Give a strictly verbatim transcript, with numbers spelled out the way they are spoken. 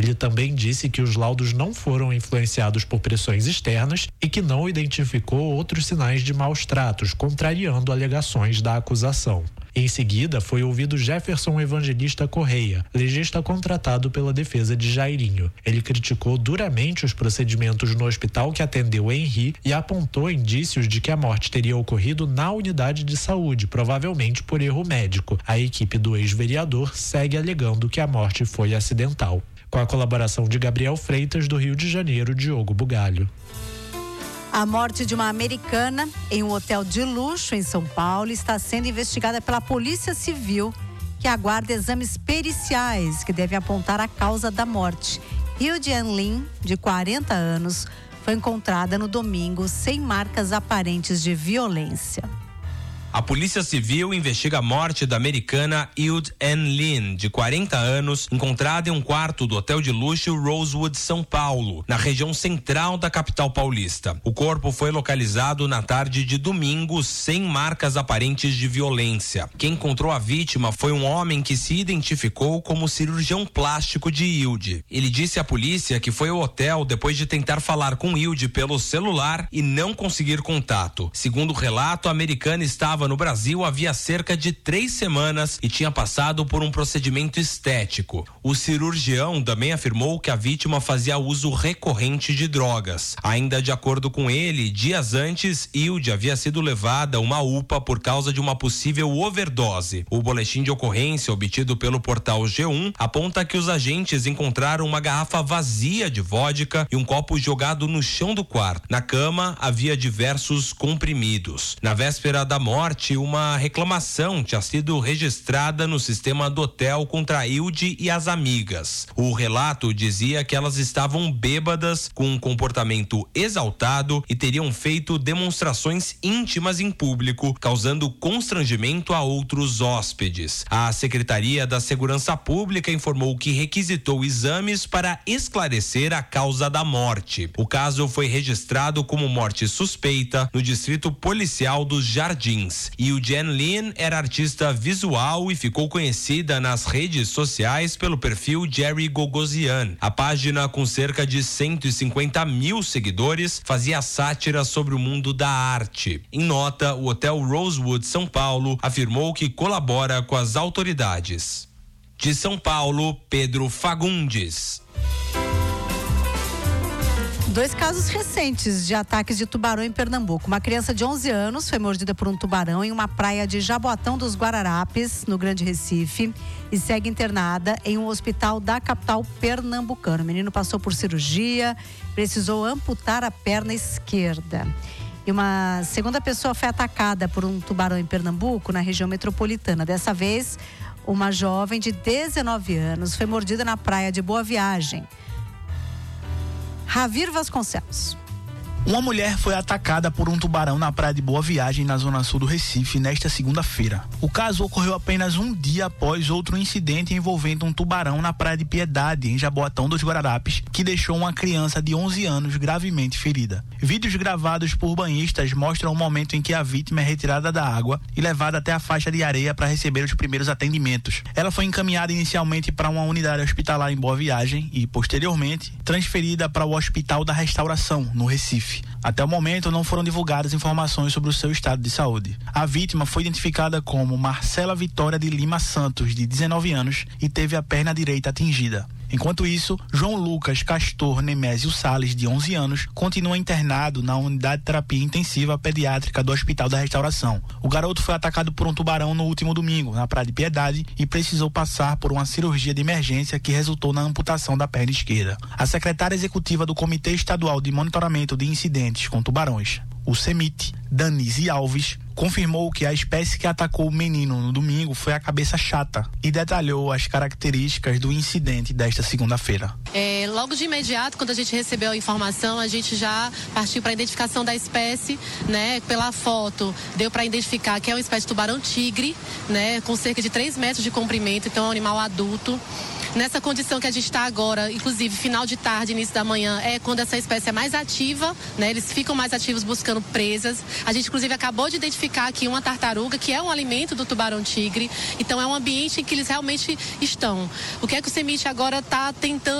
Ele também disse que os laudos não foram influenciados por pressões externas e que não identificou outros sinais de maus tratos, contrariando alegações da acusação. Em seguida, foi ouvido Jefferson Evangelista Correia, legista contratado pela defesa de Jairinho. Ele criticou duramente os procedimentos no hospital que atendeu Henri e apontou indícios de que a morte teria ocorrido na unidade de saúde, provavelmente por erro médico. A equipe do ex-vereador segue alegando que a morte foi acidental. Com a colaboração de Gabriel Freitas, do Rio de Janeiro, Diogo Bugalho. A morte de uma americana em um hotel de luxo em São Paulo está sendo investigada pela Polícia Civil, que aguarda exames periciais que devem apontar a causa da morte. Hilde Ann Lin, de quarenta anos, foi encontrada no domingo sem marcas aparentes de violência. A Polícia Civil investiga a morte da americana Hilde Ann Lin, de quarenta anos, encontrada em um quarto do hotel de luxo Rosewood, São Paulo, na região central da capital paulista. O corpo foi localizado na tarde de domingo, sem marcas aparentes de violência. Quem encontrou a vítima foi um homem que se identificou como cirurgião plástico de Hilde. Ele disse à polícia que foi ao hotel depois de tentar falar com Hilde pelo celular e não conseguir contato. Segundo o relato, a americana estava no Brasil havia cerca de três semanas e tinha passado por um procedimento estético. O cirurgião também afirmou que a vítima fazia uso recorrente de drogas. Ainda de acordo com ele, dias antes, Hilde havia sido levada a uma U P A por causa de uma possível overdose. O boletim de ocorrência obtido pelo portal G um aponta que os agentes encontraram uma garrafa vazia de vodka e um copo jogado no chão do quarto. Na cama havia diversos comprimidos. Na véspera da morte, uma reclamação tinha sido registrada no sistema do hotel contra a Hilde e as amigas. O relato dizia que elas estavam bêbadas, com um comportamento exaltado e teriam feito demonstrações íntimas em público, causando constrangimento a outros hóspedes. A Secretaria da Segurança Pública informou que requisitou exames para esclarecer a causa da morte. O caso foi registrado como morte suspeita no Distrito Policial dos Jardins. Hilde Ann Lin era artista visual e ficou conhecida nas redes sociais pelo perfil Jerry Gogosian. A página, com cerca de cento e cinquenta mil seguidores, fazia sátira sobre o mundo da arte. Em nota, o Hotel Rosewood São Paulo afirmou que colabora com as autoridades. De São Paulo, Pedro Fagundes. Dois casos recentes de ataques de tubarão em Pernambuco. Uma criança de onze anos foi mordida por um tubarão em uma praia de Jaboatão dos Guararapes, no Grande Recife, e segue internada em um hospital da capital pernambucana. O menino passou por cirurgia, precisou amputar a perna esquerda. E uma segunda pessoa foi atacada por um tubarão em Pernambuco, na região metropolitana. Dessa vez, uma jovem de dezenove anos foi mordida na praia de Boa Viagem. Ravir Vasconcelos. Uma mulher foi atacada por um tubarão na praia de Boa Viagem, na zona sul do Recife, nesta segunda-feira. O caso ocorreu apenas um dia após outro incidente envolvendo um tubarão na praia de Piedade, em Jaboatão dos Guararapes, que deixou uma criança de onze anos gravemente ferida. Vídeos gravados por banhistas mostram o momento em que a vítima é retirada da água e levada até a faixa de areia para receber os primeiros atendimentos. Ela foi encaminhada inicialmente para uma unidade hospitalar em Boa Viagem e, posteriormente, transferida para o Hospital da Restauração, no Recife. Até o momento, não foram divulgadas informações sobre o seu estado de saúde. A vítima foi identificada como Marcela Vitória de Lima Santos, de dezenove anos, e teve a perna direita atingida. Enquanto isso, João Lucas Castor Nemésio Salles, de onze anos, continua internado na unidade de terapia intensiva pediátrica do Hospital da Restauração. O garoto foi atacado por um tubarão no último domingo, na Praia de Piedade, e precisou passar por uma cirurgia de emergência que resultou na amputação da perna esquerda. A secretária executiva do Comitê Estadual de Monitoramento de Incidentes com Tubarões, o CEMIT, Danise Alves, confirmou que a espécie que atacou o menino no domingo foi a cabeça chata e detalhou as características do incidente desta segunda-feira. É, logo de imediato, quando a gente recebeu a informação, a gente já partiu para a identificação da espécie, né? Pela foto, deu para identificar que é uma espécie de tubarão-tigre, né? Com cerca de três metros de comprimento, então é um animal adulto. Nessa condição que a gente está agora, inclusive final de tarde, início da manhã, é quando essa espécie é mais ativa, né? Eles ficam mais ativos buscando presas. A gente, inclusive, acabou de identificar aqui uma tartaruga, que é um alimento do tubarão-tigre. Então, é um ambiente em que eles realmente estão. O que é que o CEMIT agora está tentando